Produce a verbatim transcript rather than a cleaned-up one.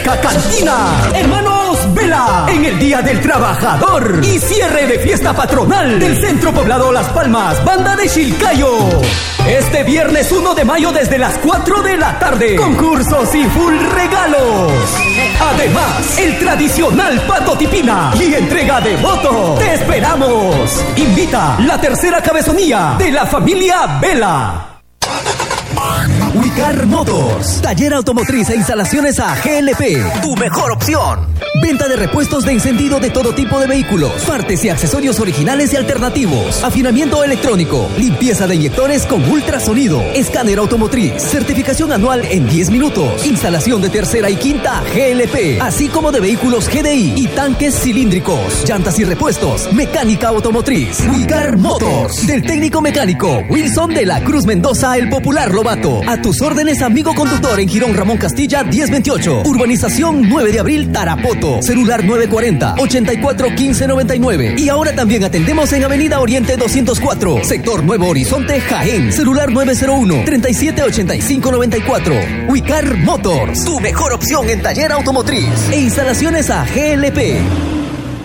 Cacantina, Hermanos Vela, en el Día del Trabajador y cierre de fiesta patronal del Centro Poblado Las Palmas, Banda de Chilcayo. Este viernes uno de mayo desde las cuatro de la tarde, concursos y full regalos. Además, el tradicional Pato Tipina y entrega de voto. ¡Te esperamos! Invita la tercera cabezonía de la familia Vela. Wicar Motors, taller automotriz e instalaciones a G L P, tu mejor opción. Venta de repuestos de encendido de todo tipo de vehículos, partes y accesorios originales y alternativos, afinamiento electrónico, limpieza de inyectores con ultrasonido, escáner automotriz, certificación anual en diez minutos, instalación de tercera y quinta G L P, así como de vehículos G D I y tanques cilíndricos, llantas y repuestos, mecánica automotriz. Wicar Motors, del técnico mecánico Wilson de la Cruz Mendoza, el popular Lobato. A tus órdenes, amigo conductor, en Girón Ramón Castilla diez veintiocho, Urbanización nueve de abril, Tarapoto, celular nueve cuarenta, ochenta y cuatro quince noventa y nueve. Y ahora también atendemos en Avenida Oriente doscientos cuatro, sector Nuevo Horizonte, Jaén, celular nueve cero uno, treinta y siete ochenta y cinco noventa y cuatro. Wicar Motors, tu mejor opción en taller automotriz e instalaciones a G L P.